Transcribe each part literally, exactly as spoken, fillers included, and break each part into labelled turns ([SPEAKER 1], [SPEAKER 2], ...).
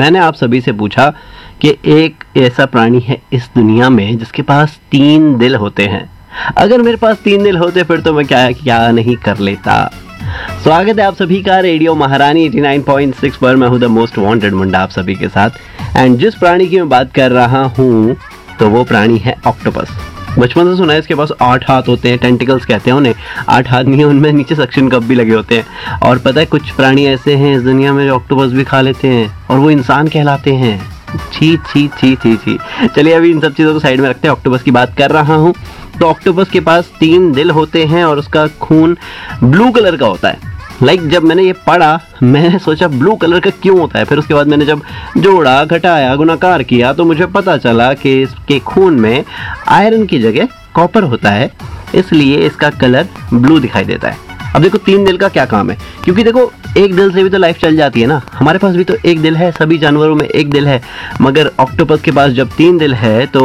[SPEAKER 1] मैंने आप सभी से पूछा कि एक ऐसा प्राणी है इस दुनिया में जिसके पास तीन दिल होते हैं। अगर मेरे पास तीन दिल होते फिर तो मैं क्या क्या नहीं कर लेता। स्वागत है आप सभी का रेडियो महारानी नवासी पॉइंट सिक्स पर। मैं हूं द मोस्ट वांटेड मुंडा आप सभी के साथ। एंड जिस प्राणी की मैं बात कर रहा हूं तो वो प्राणी है ऑक्टोपस। बचपन से सुना है इसके पास आठ हाथ होते हैं, टेंटिकल्स कहते हैं उन्हें। आठ हाथ नहीं है, उनमें नीचे सक्शन कप भी लगे होते हैं। और पता है कुछ प्राणी ऐसे हैं इस दुनिया में जो ऑक्टोपस भी खा लेते हैं और वो इंसान कहलाते हैं। छी छी छी छी छी चलिए अभी इन सब चीज़ों को साइड में रखते हैं। ऑक्टोपस की बात कर रहा हूँ तो ऑक्टोपस के पास तीन दिल होते हैं और उसका खून ब्लू कलर का होता है। लाइक like, जब मैंने ये पढ़ा मैंने सोचा ब्लू कलर का क्यों होता है। फिर उसके बाद मैंने जब जोड़ा घटाया गुणाकार किया तो मुझे पता चला कि इसके खून में आयरन की जगह कॉपर होता है, इसलिए इसका कलर ब्लू दिखाई देता है। अब देखो तीन दिल का क्या काम है, क्योंकि देखो एक दिल से भी तो लाइफ चल जाती है ना। हमारे पास भी तो एक दिल है, सभी जानवरों में एक दिल है, मगर ऑक्टोपस के पास जब तीन दिल है तो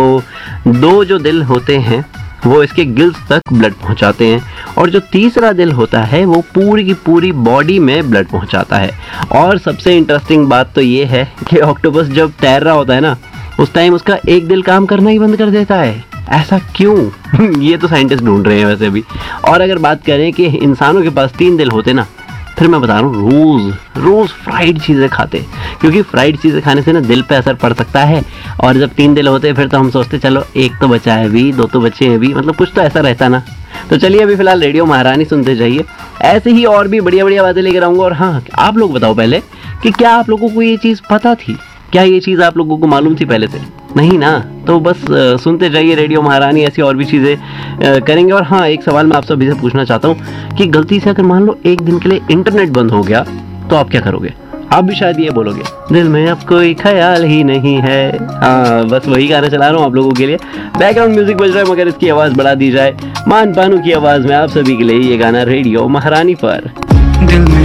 [SPEAKER 1] दो जो दिल होते हैं वो इसके गिल्स तक ब्लड पहुंचाते हैं और जो तीसरा दिल होता है वो पूरी की पूरी बॉडी में ब्लड पहुंचाता है। और सबसे इंटरेस्टिंग बात तो ये है कि ऑक्टोपस जब तैर रहा होता है ना उस टाइम उसका एक दिल काम करना ही बंद कर देता है। ऐसा क्यों ये तो साइंटिस्ट ढूंढ रहे हैं वैसे भी। और अगर बात करें कि इंसानों के पास तीन दिल होते ना, फिर मैं बता रहा हूँ रोज़ रोज़ फ्राइड चीज़ें खाते, क्योंकि फ्राइड चीज़ें खाने से ना दिल पे असर पड़ सकता है। और जब तीन दिल होते हैं फिर तो हम सोचते चलो एक तो बचा है भी, दो तो बचे हैं भी, मतलब कुछ तो ऐसा रहता ना। तो चलिए अभी फिलहाल रेडियो महारानी सुनते जाइए, ऐसे ही और भी बढ़िया बढ़िया बातें लेकर आऊँगा। और हाँ, आप लोग बताओ पहले कि क्या आप लोगों को ये चीज़ पता थी? क्या ये चीज़ आप लोगों को मालूम थी पहले से? नहीं ना, तो बस आ, सुनते जाइए रेडियो महारानी, ऐसी और भी चीज़ें करेंगे। और हाँ, एक सवाल मैं आप सभी से पूछना चाहता हूँ कि गलती से अगर मान लो एक दिन के लिए इंटरनेट बंद हो गया तो आप क्या करोगे? आप भी शायद ये बोलोगे, दिल में अब कोई ख्याल ही नहीं है। हाँ, बस वही गाना चला रहा हूँ आप लोगों के लिए। बैकग्राउंड म्यूजिक बज रहा है मगर इसकी आवाज़ बढ़ा दी जाए मान पानू की आवाज़ में आप सभी के लिए ये गाना रेडियो महारानी पर।
[SPEAKER 2] दिल में